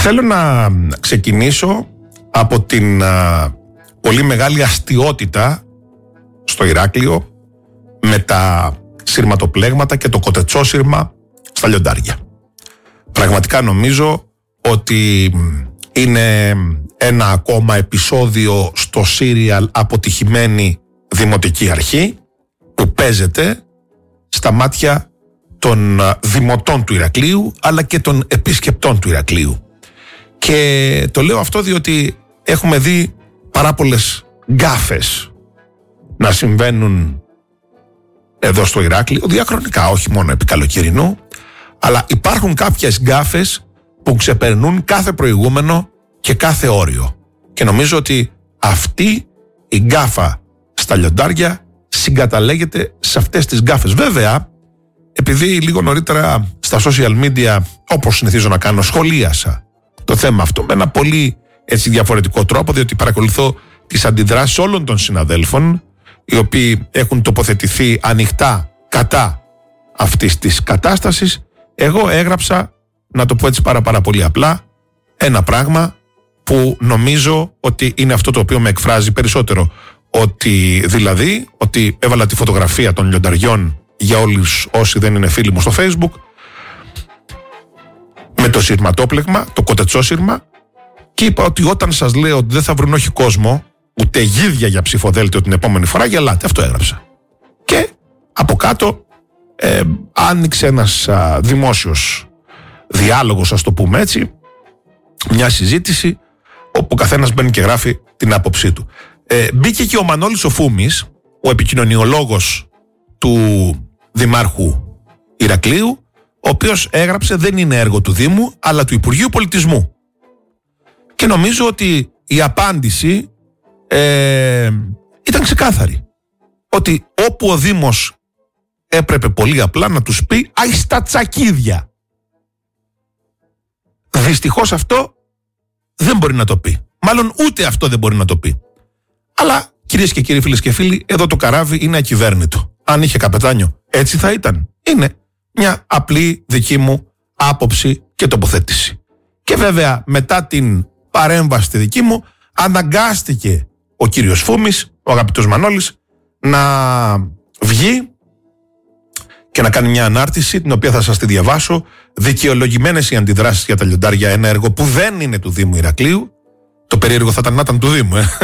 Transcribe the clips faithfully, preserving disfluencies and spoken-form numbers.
Θέλω να ξεκινήσω από την α, πολύ μεγάλη αστιότητα στο Ηράκλειο με τα σειρματοπλέγματα και το κοτετσόσυρμα στα λιοντάρια. Πραγματικά νομίζω ότι είναι ένα ακόμα επεισόδιο στο σύριαλ αποτυχημένη Δημοτική Αρχή που παίζεται στα μάτια των δημοτών του Ηρακλείου αλλά και των επισκεπτών του Ηρακλείου. Και το λέω αυτό διότι έχουμε δει πάρα πολλές γκάφες να συμβαίνουν εδώ στο Ηράκλειο διαχρονικά, όχι μόνο επί καλοκαιρινού, αλλά υπάρχουν κάποιες γκάφες που ξεπερνούν κάθε προηγούμενο και κάθε όριο. Και νομίζω ότι αυτή η γκάφα στα λιοντάρια συγκαταλέγεται σε αυτές τις γκάφες. Βέβαια, επειδή λίγο νωρίτερα στα social media, όπως συνηθίζω να κάνω, σχολίασα το θέμα αυτό με ένα πολύ έτσι διαφορετικό τρόπο, διότι παρακολουθώ τις αντιδράσεις όλων των συναδέλφων οι οποίοι έχουν τοποθετηθεί ανοιχτά κατά αυτής της κατάστασης. Εγώ έγραψα, να το πω έτσι πάρα πάρα πολύ απλά, ένα πράγμα που νομίζω ότι είναι αυτό το οποίο με εκφράζει περισσότερο. Ότι δηλαδή, ότι έβαλα τη φωτογραφία των λιονταριών για όλους όσοι δεν είναι φίλοι μου στο Facebook με το σειρματόπλεγμα, το κοτετσόσυρμα, και είπα ότι όταν σας λέω ότι δεν θα βρουν όχι κόσμο ούτε γίδια για ψηφοδέλτιο την επόμενη φορά, γελάτε. Αυτό έγραψα. Και από κάτω ε, άνοιξε ένας α, δημόσιος διάλογος, ας το πούμε έτσι, μια συζήτηση όπου ο καθένας μπαίνει και γράφει την άποψή του. Ε, μπήκε και ο Μανώλης ο Φούμης, ο επικοινωνιολόγος του Δημάρχου Ηρακλείου, ο οποίος έγραψε δεν είναι έργο του Δήμου αλλά του Υπουργείου Πολιτισμού. Και νομίζω ότι η απάντηση ε, ήταν ξεκάθαρη. Ότι όπου ο Δήμος έπρεπε πολύ απλά να τους πει «Αϊ στα τσακίδια». Δυστυχώς αυτό δεν μπορεί να το πει. Μάλλον ούτε αυτό δεν μπορεί να το πει. Αλλά κυρίες και κύριοι, φίλες και φίλοι, εδώ το καράβι είναι ακυβέρνητο. Αν είχε καπετάνιο, έτσι θα ήταν. Είναι μια απλή δική μου άποψη και τοποθέτηση. Και βέβαια μετά την παρέμβαση τη δική μου αναγκάστηκε ο κύριος Φούμης, ο αγαπητός Μανώλης, να βγει και να κάνει μια ανάρτηση, την οποία θα σας τη διαβάσω. Δικαιολογημένες οι αντιδράσεις για τα λιοντάρια, ένα έργο που δεν είναι του Δήμου Ηρακλείου. Το περίεργο θα ήταν να ήταν του Δήμου, ε.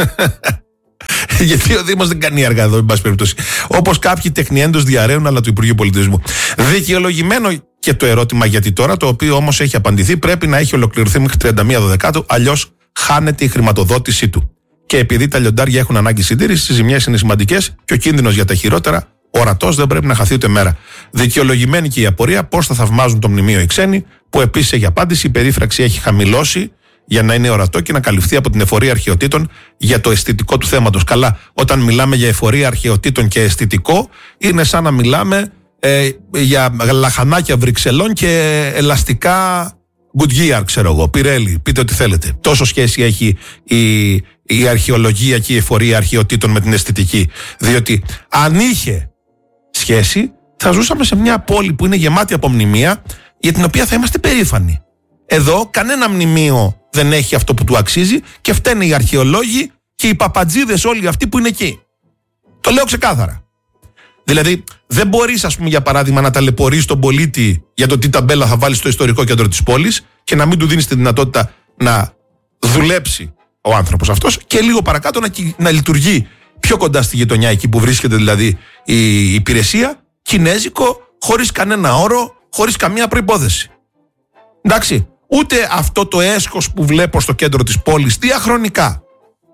Γιατί ο Δήμος δεν κάνει έργα εδώ, εν πάση περιπτώσει. Όπως κάποιοι τεχνιέντος διαρρέουν, αλλά του Υπουργείου Πολιτισμού. Δικαιολογημένο και το ερώτημα γιατί τώρα, το οποίο όμως έχει απαντηθεί, πρέπει να έχει ολοκληρωθεί μέχρι τριάντα μία Δεκάτου, αλλιώς χάνεται η χρηματοδότησή του. Και επειδή τα λιοντάρια έχουν ανάγκη συντήρησης, οι ζημιές είναι σημαντικές και ο κίνδυνος για τα χειρότερα ορατός, δεν πρέπει να χαθεί ούτε μέρα. Δικαιολογημένη και η απορία πώς θα θαυμάζουν το μνημείο οι ξένοι, που επίσης έχει απάντηση. Η περίφραξη έχει χαμηλώσει για να είναι ορατό και να καλυφθεί από την εφορία αρχαιοτήτων για το αισθητικό του θέματος. Καλά, όταν μιλάμε για εφορία αρχαιοτήτων και αισθητικό, είναι σαν να μιλάμε ε, για λαχανάκια Βρυξελών και ελαστικά Goodyear, ξέρω εγώ, Πιρέλι, πείτε ό,τι θέλετε. Τόσο σχέση έχει η, η αρχαιολογία και η εφορία αρχαιοτήτων με την αισθητική. Διότι αν είχε σχέση, θα ζούσαμε σε μια πόλη που είναι γεμάτη από μνημεία, για την οποία θα είμαστε περήφανοι. Εδώ κανένα μνημείο δεν έχει αυτό που του αξίζει και φταίνε οι αρχαιολόγοι και οι παπατζίδες όλοι αυτοί που είναι εκεί. Το λέω ξεκάθαρα. Δηλαδή, δεν μπορείς, ας πούμε, για παράδειγμα, να ταλαιπωρείς τον πολίτη για το τι ταμπέλα θα βάλεις στο ιστορικό κέντρο της πόλης και να μην του δίνεις τη δυνατότητα να δουλέψει ο άνθρωπος αυτός και λίγο παρακάτω να, να λειτουργεί πιο κοντά στη γειτονιά, εκεί που βρίσκεται δηλαδή η υπηρεσία, κινέζικο, χωρίς κανένα όρο, χωρίς καμία προϋπόθεση. Εντάξει, ούτε αυτό το έσχος που βλέπω στο κέντρο της πόλης διαχρονικά.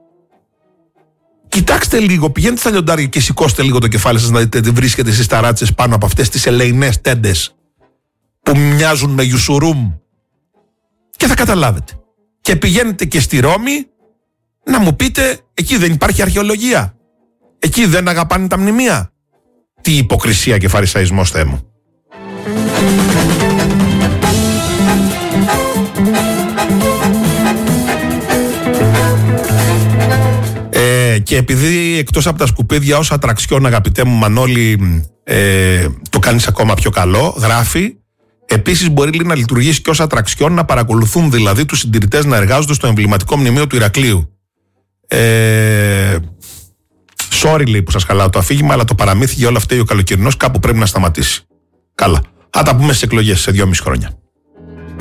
Κοιτάξτε λίγο, πηγαίνετε στα λιοντάρια και σηκώστε λίγο το κεφάλι σας να δείτε τι βρίσκεται στις ταράτσες πάνω από αυτές τις ελεηνές τέντες που μοιάζουν με γιουσουρούμ και θα καταλάβετε. Και πηγαίνετε και στη Ρώμη να μου πείτε, εκεί δεν υπάρχει αρχαιολογία, εκεί δεν αγαπάνε τα μνημεία. Τι υποκρισία και φαρισαϊσμός, Θεέ μου. Ε, και επειδή εκτός από τα σκουπίδια ως ατραξιόν, αγαπητέ μου Μανώλη, ε, το κάνεις ακόμα πιο καλό, γράφει, Επίσης, μπορεί λέει, να λειτουργήσει και ως ατραξιόν, να παρακολουθούν δηλαδή τους συντηρητές να εργάζονται στο εμβληματικό μνημείο του Ηρακλείου. Ε, sorry, λέει, που σας χαλάω το αφήγημα, αλλά το παραμύθι για όλα αυτά ο καλοκαιρινός κάπου πρέπει να σταματήσει. Καλά. Θα τα πούμε στις εκλογές σε δυόμιση χρόνια.